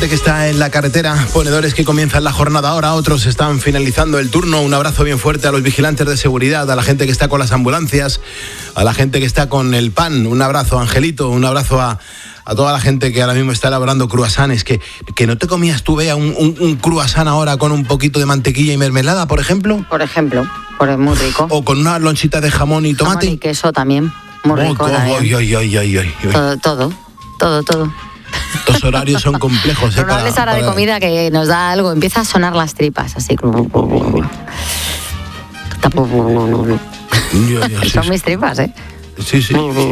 gente que está en la carretera, ponedores que comienzan la jornada ahora, otros están finalizando el turno. Un abrazo bien fuerte a los vigilantes de seguridad, a la gente que está con las ambulancias, a la gente que está con el pan. Un abrazo, Angelito, un abrazo a toda la gente que ahora mismo está elaborando cruasanes. Que no te comías tú, Bea, un cruasán ahora con un poquito de mantequilla y mermelada, por ejemplo. Por ejemplo, es muy rico. O con una lonchita de jamón y tomate. Jamón y queso también, muy rico también. Ay. Todo. Los horarios son complejos. Pero no hables ahora de comida que nos da algo. Empieza a sonar las tripas, así. Son mis tripas, ¿eh? Sí.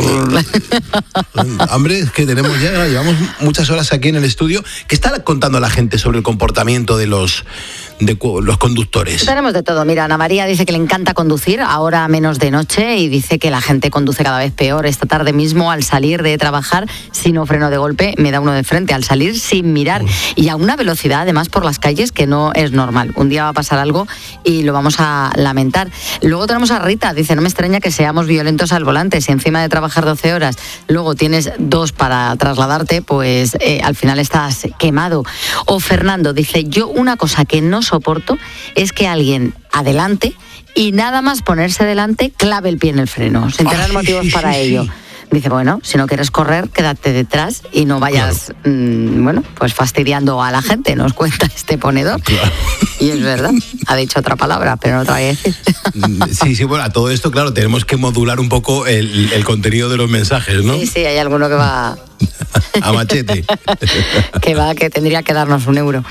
Hambre, es que llevamos muchas horas aquí en el estudio. ¿Qué está contando la gente sobre el comportamiento de los conductores? Tenemos de todo. Mira, Ana María dice que le encanta conducir, ahora menos de noche, y dice que la gente conduce cada vez peor. Esta tarde mismo, al salir de trabajar, si no freno de golpe, me da uno de frente, al salir sin mirar, y a una velocidad, además, por las calles que no es normal. Un día va a pasar algo y lo vamos a lamentar. Luego tenemos a Rita, dice, no me extraña que seamos violentos al volante. Si encima de trabajar 12 horas, luego tienes 2 para trasladarte, pues al final estás quemado. O Fernando dice, yo una cosa que no soporto es que alguien adelante y nada más ponerse delante clave el pie en el freno, sin tener motivos para ello. Dice, bueno, si no quieres correr, quédate detrás y no vayas, pues fastidiando a la gente, nos cuenta este ponedor. Claro. Y es verdad, ha dicho otra palabra, pero no te voy a decir. Sí, bueno, a todo esto, claro, tenemos que modular un poco el contenido de los mensajes, ¿no? Sí, hay alguno que va... a machete. que tendría que darnos €1.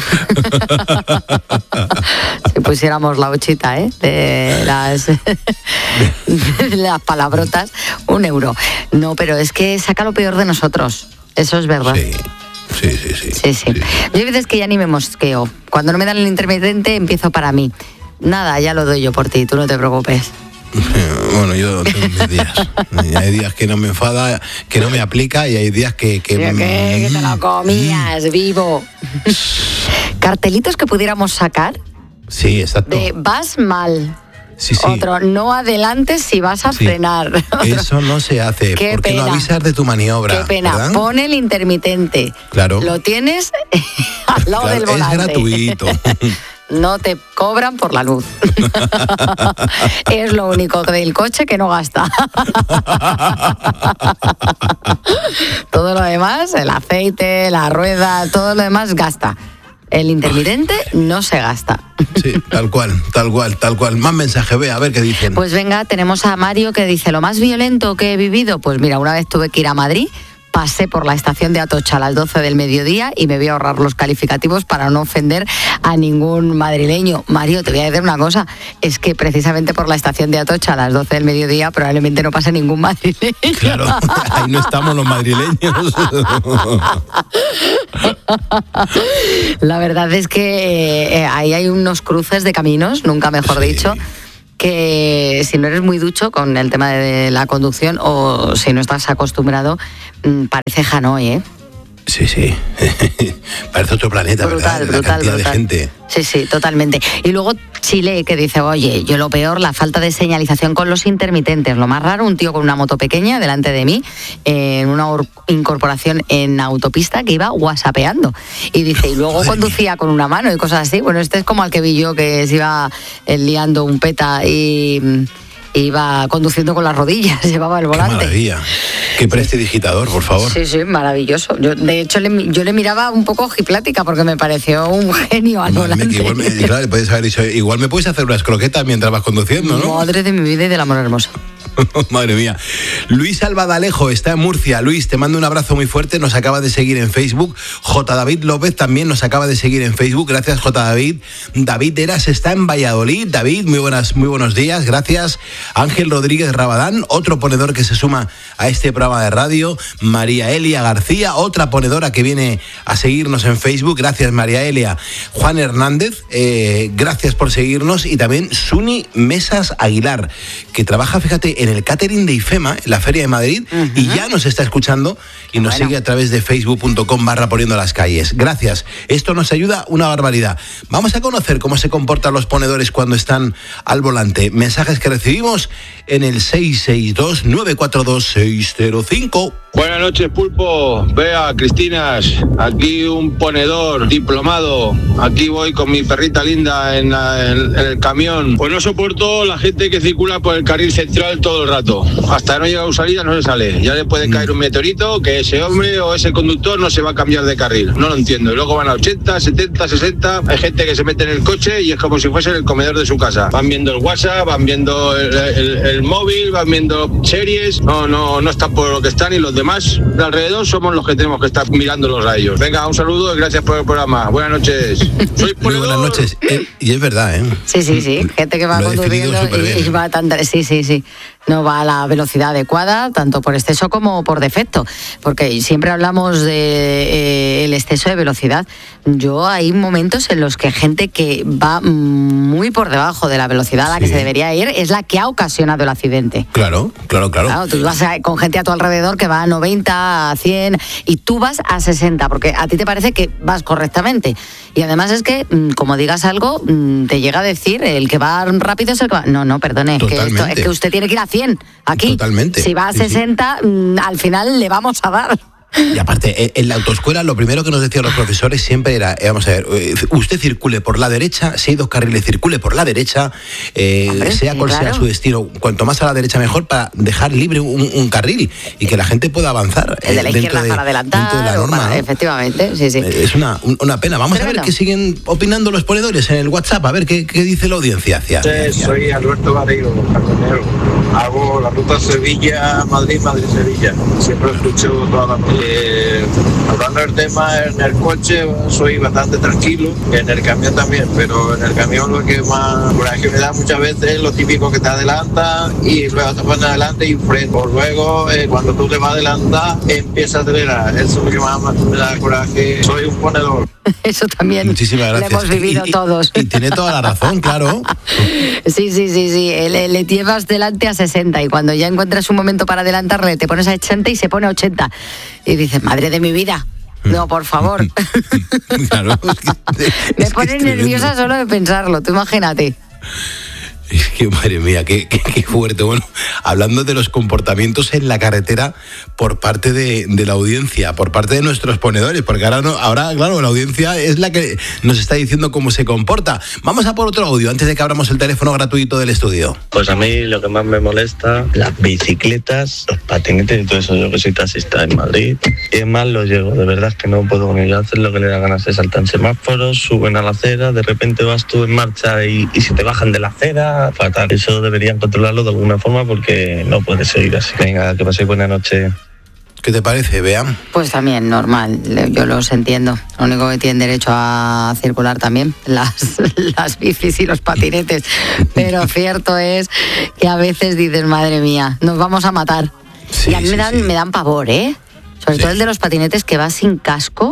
Si pusiéramos la hochita, de las palabrotas, €1. No, pero es que saca lo peor de nosotros. Eso es verdad. Sí. Yo hay veces que ya ni me mosqueo. Cuando no me dan el intermitente, empiezo para mí. Nada, ya lo doy yo por ti, tú no te preocupes. Bueno, yo tengo mis días. Hay días que no me enfada, que no me aplica, y hay días que te lo comías vivo. Cartelitos que pudiéramos sacar. Sí, exacto. De vas mal. Sí. Otro, no adelantes si vas a frenar. Eso no se hace. Qué porque pena. No avisas de tu maniobra. Qué pena. ¿Verdad? Pon el intermitente. Claro. Lo tienes al lado del volante. Es gratuito. No te cobran por la luz. Es lo único del coche que no gasta. Todo lo demás, el aceite, la rueda, todo lo demás gasta. El intermitente no se gasta. Sí, tal cual. Más mensajes, Bea, a ver qué dicen. Pues venga, tenemos a Mario que dice, lo más violento que he vivido, pues mira, una vez tuve que ir a Madrid, pasé por la estación de Atocha a las 12 del mediodía y me voy a ahorrar los calificativos para no ofender a ningún madrileño. Mario, te voy a decir una cosa, es que precisamente por la estación de Atocha a las 12 del mediodía probablemente no pase ningún madrileño. Claro, ahí no estamos los madrileños. La verdad es que ahí hay unos cruces de caminos, nunca mejor dicho, que si no eres muy ducho con el tema de la conducción o si no estás acostumbrado, parece Hanoi, ¿eh? Sí. Parece otro planeta, brutal, ¿verdad? La cantidad de gente. Sí, totalmente. Y luego Chile, que dice, oye, yo lo peor, la falta de señalización con los intermitentes. Lo más raro, un tío con una moto pequeña delante de mí, en una incorporación en autopista que iba whatsappeando. Y dice, y luego conducía con una mano y cosas así. Bueno, este es como al que vi yo, que se iba liando un peta y iba conduciendo con las rodillas, llevaba el volante. ¡Qué maravilla! ¡Qué prestidigitador, por favor! Sí, maravilloso. De hecho, yo le miraba un poco ojiplática porque me pareció un genio al volante. Claro, le puedes haber dicho, igual me puedes hacer unas croquetas mientras vas conduciendo, ¿no? Madre de mi vida y del amor hermoso. Madre mía. Luis Albadalejo está en Murcia. Luis, te mando un abrazo muy fuerte. Nos acaba de seguir en Facebook. J. David López también nos acaba de seguir en Facebook. Gracias, J. David. David Eras está en Valladolid. David, muy buenos días. Gracias. Ángel Rodríguez Rabadán, otro ponedor que se suma a este programa de radio. María Elia García, otra ponedora que viene a seguirnos en Facebook. Gracias, María Elia. Juan Hernández, gracias por seguirnos. Y también Suni Mesas Aguilar, que trabaja, fíjate, en el catering de IFEMA, en la Feria de Madrid, y ya nos está escuchando y nos sigue a través de facebook.com/poniendo las calles. Gracias. Esto nos ayuda una barbaridad. Vamos a conocer cómo se comportan los ponedores cuando están al volante. Mensajes que recibimos en el 662-942-605. Buenas noches, Pulpo. Vea, Cristinas, aquí un ponedor diplomado. Aquí voy con mi perrita linda en el camión. Pues no soporto la gente que circula por el carril central todo el rato. Hasta que no llega a su salida no se sale. Ya le puede caer un meteorito que ese hombre o ese conductor no se va a cambiar de carril. No lo entiendo. Y luego van a 80, 70, 60. Hay gente que se mete en el coche y es como si fuese el comedor de su casa. Van viendo el WhatsApp, van viendo el móvil, van viendo series. No están por lo que están, y los demás de alrededor somos los que tenemos que estar mirándolos a ellos. Venga, un saludo y gracias por el programa. Buenas noches. Soy muy buenas noches. Y es verdad, ¿eh? Sí. Gente que va conduciendo y va tan... Sí. No va a la velocidad adecuada, tanto por exceso como por defecto, porque siempre hablamos de el exceso de velocidad. Hay momentos en los que gente que va muy por debajo de la velocidad a la que se debería ir es la que ha ocasionado el accidente. Claro. Tú vas con gente a tu alrededor que va a 90, a 100 y tú vas a 60, porque a ti te parece que vas correctamente. Y además es que, como digas algo, te llega a decir el que va rápido es el que va... No, perdone, es que usted tiene que ir a 100 aquí. Totalmente. Si va a 60, al final le vamos a dar. Y aparte, en la autoescuela lo primero que nos decían los profesores siempre era, vamos a ver, usted circule por la derecha, si hay 2 carriles, circule por la derecha, sea cual sea su destino, cuanto más a la derecha mejor, para dejar libre un carril y que la gente pueda avanzar. El de la izquierda para adelantar, dentro de la norma, ¿no? Efectivamente, sí. Es una pena. Vamos a ver qué siguen opinando los ponedores en el WhatsApp, a ver qué dice la audiencia. Soy Alberto Barreiro, camionero. Hago la ruta Sevilla-Madrid, Madrid-Sevilla. Siempre escucho toda la noche. Hablando del tema, en el coche soy bastante tranquilo, en el camión también, pero en el camión lo que más coraje me da muchas veces es lo típico que te adelanta y luego te pones adelante y freno. Luego, cuando tú te vas a adelantar, empieza a acelerar. Eso es lo que más me da coraje. Soy un ponedor. Eso también muchísimas gracias. Lo hemos vivido todos. Y tiene toda la razón, claro. Sí. Le llevas delante a 60 y cuando ya encuentras un momento para adelantarle te pones a 80 y se pone a 80. Y dices, madre de mi vida. No, por favor. Claro, me pone nerviosa solo de pensarlo, tú imagínate. Es que, madre mía, qué fuerte. Bueno, hablando de los comportamientos en la carretera por parte de la audiencia, por parte de nuestros ponedores, porque ahora, claro, la audiencia es la que nos está diciendo cómo se comporta. Vamos a por otro audio antes de que abramos el teléfono gratuito del estudio. Pues a mí lo que más me molesta, las bicicletas, los patinetes y todo eso. Yo que soy taxista en Madrid, y es más, lo llego. De verdad es que no puedo ni hacer lo que le da ganas. Se saltan semáforos, suben a la acera, de repente vas tú en marcha y se te bajan de la acera. Fatal. Eso deberían controlarlo de alguna forma porque no puede seguir así. Venga, que paséis buena noche. ¿Qué te parece, Bea? Pues también, normal, yo los entiendo. Lo único que tienen derecho a circular también, las bicis y los patinetes. Pero cierto es que a veces dices, madre mía, nos vamos a matar. Sí, y a mí me dan pavor, ¿eh? Sobre todo el de los patinetes que va sin casco.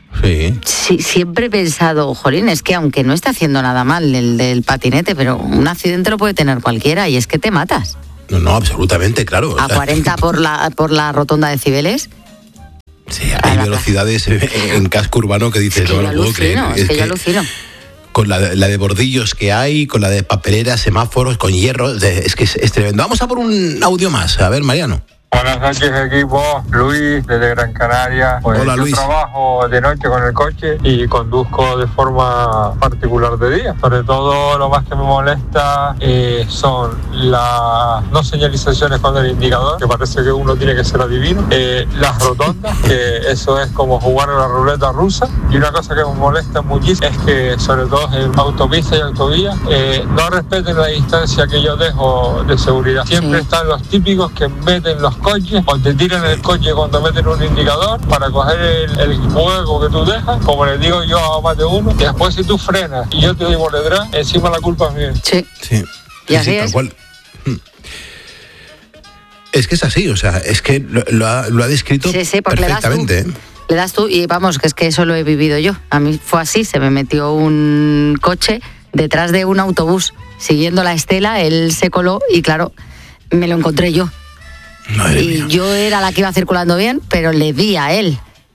Sí, siempre he pensado, jolín, es que aunque no está haciendo nada mal el del patinete, pero un accidente lo puede tener cualquiera y es que te matas. No, absolutamente, claro. A 40 por la rotonda de Cibeles. Sí, hay velocidades en casco urbano que dices, no lo puedo creer. Es que yo alucino. Con la de bordillos que hay, con la de papeleras, semáforos, con hierro, es que es tremendo. Vamos a por un audio más. A ver, Mariano. Buenas noches, equipo. Luis, desde Gran Canaria. Pues hola, Luis. Yo trabajo de noche con el coche y conduzco de forma particular de día. Sobre todo, lo más que me molesta son las no señalizaciones con el indicador, que parece que uno tiene que ser adivino. Las rotondas, que eso es como jugar a la ruleta rusa. Y una cosa que me molesta muchísimo es que, sobre todo en autopista y autovía, no respeten la distancia que yo dejo de seguridad. Siempre están los típicos que meten los coches o te tiran el coche cuando meten un indicador para coger el hueco que tú dejas, como les digo yo a más de uno, y después si tú frenas y yo te doy por detrás, encima la culpa es mía. Sí. Y así es. Tal cual. Es que es así, o sea, es que lo ha descrito perfectamente. Le das tú y vamos, que es que eso lo he vivido yo. A mí fue así, se me metió un coche detrás de un autobús siguiendo la estela, él se coló y claro, me lo encontré yo. Madre y mía. Yo era la que iba circulando bien, pero le di a él.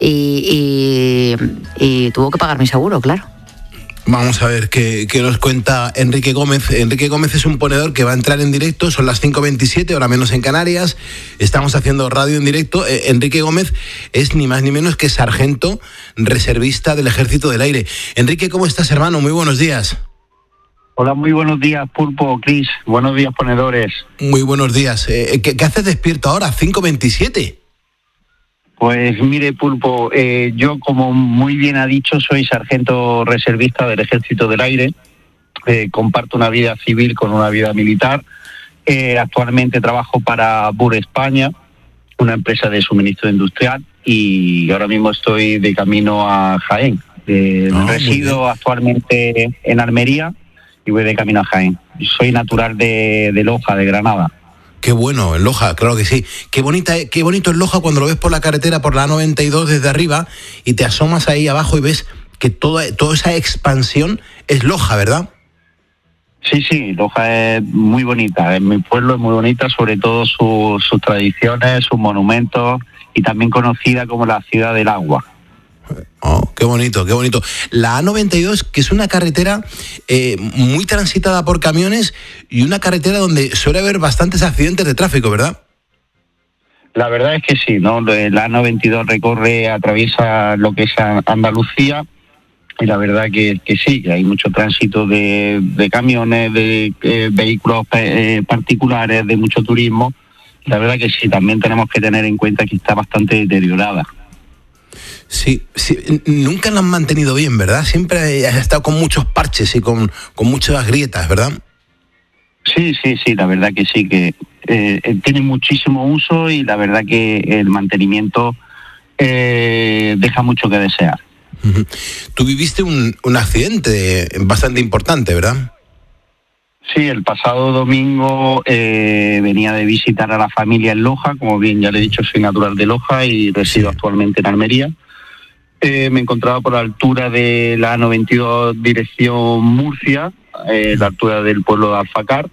Y tuvo que pagar mi seguro, claro. Vamos a ver qué nos cuenta Enrique Gómez. Enrique Gómez es un ponedor que va a entrar en directo, son las 5:27, hora menos en Canarias. Estamos haciendo radio en directo. Enrique Gómez es ni más ni menos que sargento reservista del Ejército del Aire. Enrique, ¿cómo estás, hermano? Muy buenos días. Hola, muy buenos días, Pulpo, Cris. Buenos días, ponedores. Muy buenos días. ¿Qué haces despierto ahora? 5:27. Pues mire, Pulpo, yo, como muy bien ha dicho, soy sargento reservista del Ejército del Aire. Comparto una vida civil con una vida militar. Actualmente trabajo para BUR España, una empresa de suministro industrial, y ahora mismo estoy de camino a Jaén. Resido actualmente en Almería y voy de camino a Jaén. Soy natural de Loja, de Granada. Qué bueno, en Loja, claro que sí. Qué bonito es Loja cuando lo ves por la carretera, por la A92 desde arriba, y te asomas ahí abajo y ves que toda esa expansión es Loja, ¿verdad? Sí, Loja es muy bonita. Mi pueblo es muy bonita, sobre todo sus tradiciones, sus monumentos, y también conocida como la ciudad del agua. Oh, qué bonito, qué bonito. La A92, que es una carretera muy transitada por camiones y una carretera donde suele haber bastantes accidentes de tráfico, ¿verdad? La verdad es que sí, ¿no? La A92 atraviesa lo que es Andalucía, y la verdad que sí, que hay mucho tránsito de camiones, de vehículos particulares, de mucho turismo. La verdad que sí, también tenemos que tener en cuenta que está bastante deteriorada. Sí, nunca la han mantenido bien, ¿verdad? Siempre ha estado con muchos parches y con muchas grietas, ¿verdad? Sí, la verdad que sí, que tiene muchísimo uso, y la verdad que el mantenimiento deja mucho que desear. Uh-huh. Tú viviste un accidente bastante importante, ¿verdad? Sí, el pasado domingo venía de visitar a la familia en Loja. Como bien ya le he dicho, soy natural de Loja y resido actualmente en Almería. Me encontraba por la altura de la A92 dirección Murcia, la altura del pueblo de Alfacar,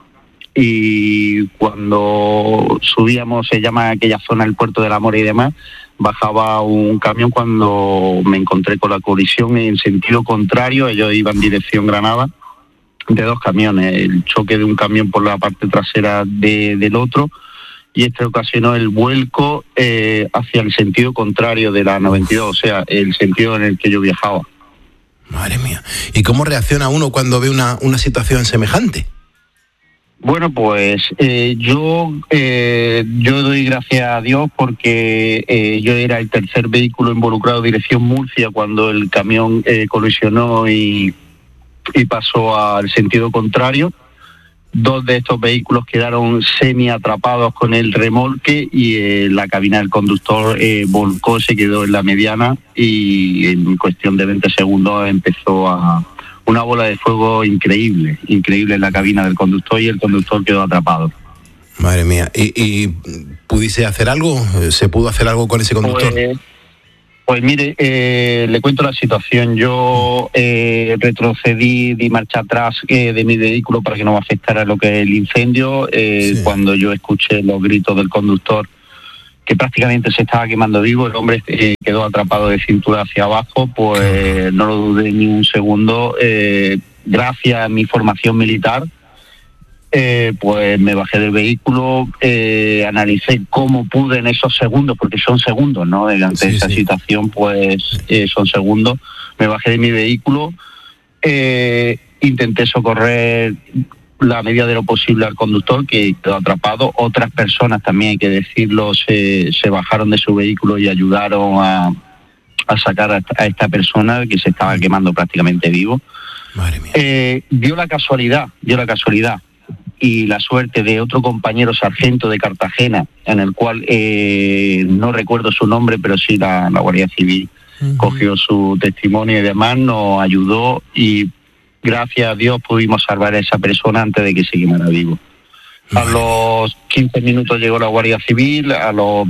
y cuando subíamos, se llama aquella zona el Puerto de la Mora y demás, bajaba un camión cuando me encontré con la colisión en sentido contrario. Ellos iban en dirección Granada, de dos camiones, el choque de un camión por la parte trasera del otro, y este ocasionó el vuelco hacia el sentido contrario de la 92, o sea, el sentido en el que yo viajaba. Madre mía. ¿Y cómo reacciona uno cuando ve una situación semejante? Bueno, pues yo doy gracias a Dios porque yo era el tercer vehículo involucrado dirección Murcia cuando el camión colisionó y pasó al sentido contrario. Dos de estos vehículos quedaron semi atrapados con el remolque, y la cabina del conductor volcó, se quedó en la mediana, y en cuestión de 20 segundos empezó una bola de fuego increíble en la cabina del conductor, y el conductor quedó atrapado. Madre mía. ¿Y pudiste hacer algo? ¿Se pudo hacer algo con ese conductor? Pues mire, le cuento la situación. Yo retrocedí, di marcha atrás de mi vehículo para que no me afectara lo que es el incendio. Cuando yo escuché los gritos del conductor, que prácticamente se estaba quemando vivo, el hombre quedó atrapado de cintura hacia abajo, pues no lo dudé ni un segundo. Gracias a mi formación militar, pues me bajé del vehículo, analicé cómo pude en esos segundos, porque son segundos, ¿no? Ante esa situación, pues son segundos. Me bajé de mi vehículo, intenté socorrer la medida de lo posible al conductor, que quedó atrapado. Otras personas también, hay que decirlo, se bajaron de su vehículo y ayudaron a sacar a esta persona que se estaba quemando prácticamente vivo. Madre mía. Dio la casualidad y la suerte de otro compañero sargento de Cartagena, en el cual no recuerdo su nombre, pero sí la Guardia Civil cogió su testimonio y demás, nos ayudó, y gracias a Dios pudimos salvar a esa persona antes de que se quemara vivo. A los 15 minutos llegó la Guardia Civil, a los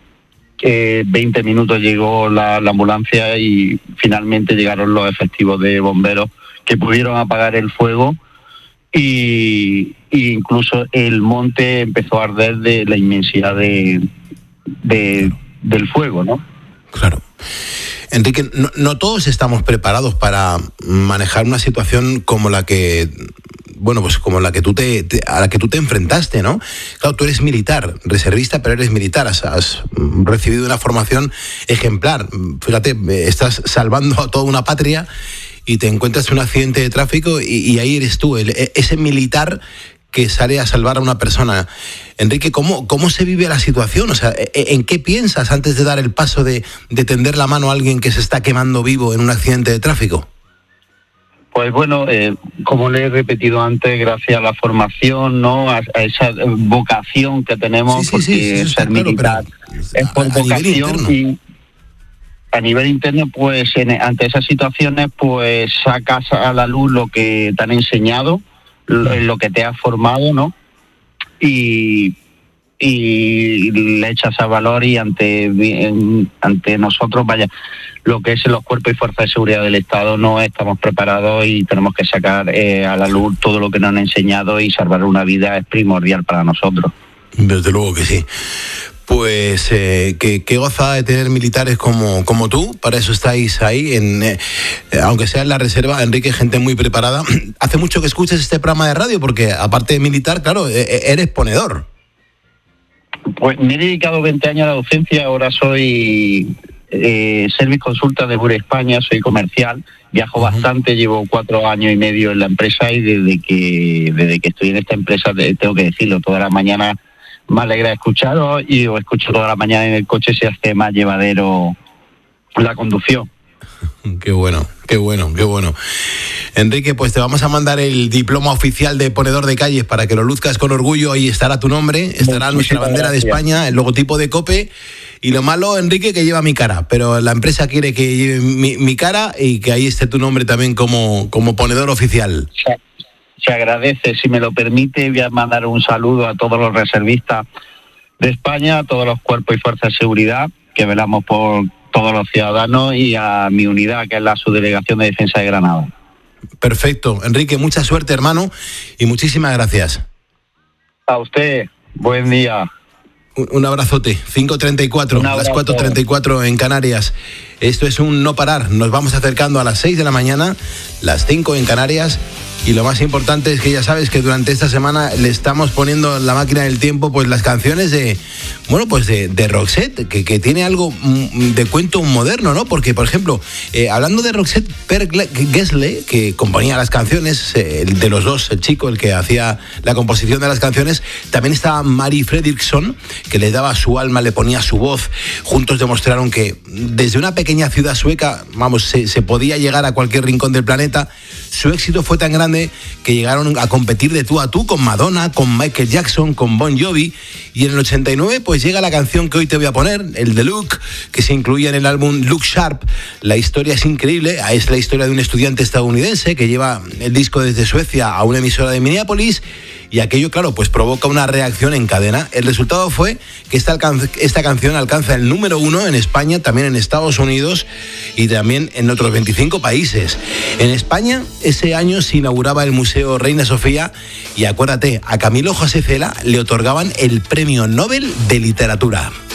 20 minutos llegó la ambulancia, y finalmente llegaron los efectivos de bomberos que pudieron apagar el fuego y e incluso el monte empezó a arder de la inmensidad del fuego, ¿no? Claro. Enrique, no todos estamos preparados para manejar una situación como la que, bueno, pues como la que a la que tú te enfrentaste, ¿no? Claro, tú eres militar, reservista, pero eres militar, has recibido una formación ejemplar. Fíjate, estás salvando a toda una patria y te encuentras en un accidente de tráfico y ahí eres tú, ese militar que sale a salvar a una persona. Enrique, ¿cómo se vive la situación? O sea, ¿en qué piensas antes de dar el paso de tender la mano a alguien que se está quemando vivo en un accidente de tráfico? Pues bueno, como le he repetido antes, gracias a la formación, ¿no? A esa vocación que tenemos, porque ser militar es por vocación, y a nivel interno, pues ante esas situaciones, pues sacas a la luz lo que te han enseñado, lo que te has formado, ¿no? Y le echas a valor, y ante nosotros, vaya, lo que es los cuerpos y fuerzas de seguridad del Estado, no estamos preparados y tenemos que sacar a la luz todo lo que nos han enseñado, y salvar una vida es primordial para nosotros. Desde luego que sí. Pues qué gozada de tener militares como tú. Para eso estáis ahí, aunque sea en la reserva, Enrique, gente muy preparada. Hace mucho que escuches este programa de radio, porque aparte de militar, claro, eres ponedor. Pues me he dedicado 20 años a la docencia, ahora soy Service Consulta de Bure España, soy comercial, viajo bastante, llevo 4 años y medio en la empresa, y desde que estoy en esta empresa, tengo que decirlo, toda la mañana me alegra escucharos, y os escucho toda la mañana en el coche, se hace más llevadero la conducción. Qué bueno, qué bueno, qué bueno. Enrique, pues te vamos a mandar el diploma oficial de ponedor de calles para que lo luzcas con orgullo. Ahí estará tu nombre, estará nuestra bandera de España, el logotipo de COPE. Y lo malo, Enrique, que lleva mi cara, pero la empresa quiere que lleve mi cara y que ahí esté tu nombre también como ponedor oficial. Se agradece. Si me lo permite, voy a mandar un saludo a todos los reservistas de España, a todos los cuerpos y fuerzas de seguridad que velamos por todos los ciudadanos, y a mi unidad, que es la Subdelegación de Defensa de Granada. Perfecto. Enrique, mucha suerte, hermano, y muchísimas gracias. A usted, buen día. Un abrazote. 5:34, las 4:34 en Canarias. Esto es un no parar. Nos vamos acercando a las 6 de la mañana, las 5 en Canarias. Y lo más importante es que ya sabes que durante esta semana le estamos poniendo en la máquina del tiempo pues las canciones de Roxette, que tiene algo de cuento moderno, ¿no? Porque, por ejemplo, hablando de Roxette, Per Gessle, que componía las canciones, de los dos, el chico, el que hacía la composición de las canciones, también estaba Mari Fredriksson, que le daba su alma, le ponía su voz. Juntos demostraron que desde una pequeña ciudad sueca, se podía llegar a cualquier rincón del planeta. Su éxito fue tan grande que llegaron a competir de tú a tú con Madonna, con Michael Jackson, con Bon Jovi, y en el 89 pues llega la canción que hoy te voy a poner, el The Look, que se incluía en el álbum Look Sharp. La historia es increíble, es la historia de un estudiante estadounidense que lleva el disco desde Suecia a una emisora de Minneapolis, y aquello, claro, pues provoca una reacción en cadena. El resultado fue que esta canción alcanza el número 1 en España, también en Estados Unidos y también en otros 25 países. En España, ese año se inauguraba el Museo Reina Sofía, y acuérdate, a Camilo José Cela le otorgaban el Premio Nobel de Literatura.